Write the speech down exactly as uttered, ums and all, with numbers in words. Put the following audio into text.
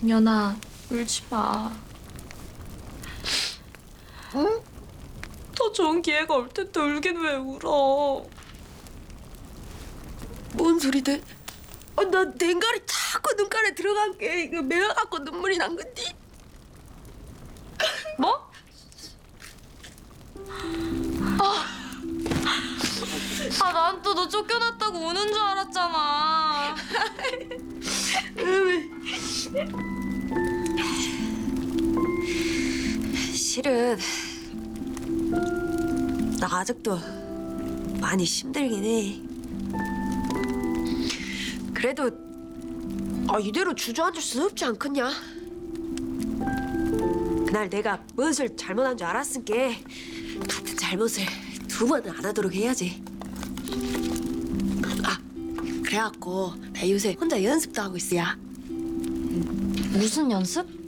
연아, 울지 마. 응? 더 좋은 기회가 올 텐데 울긴 왜 울어? 뭔 소리들? 어, 나 냉갈이 자꾸 눈가에 들어간 게 이거 매워 갖고 눈물이 난 건디. 뭐? 아, 난 또 너 쫓겨났다고 우는 줄 알았잖아. 실은 나 아직도 많이 힘들긴 해. 그래도 아, 이대로 주저앉을 수는 없지 않겠냐? 그날 내가 무엇을 잘못한 줄 알았으니까 같은 잘못을 두 번은 안 하도록 해야지. 아, 그래갖고 나 요새 혼자 연습도 하고 있어야. 무슨 연습?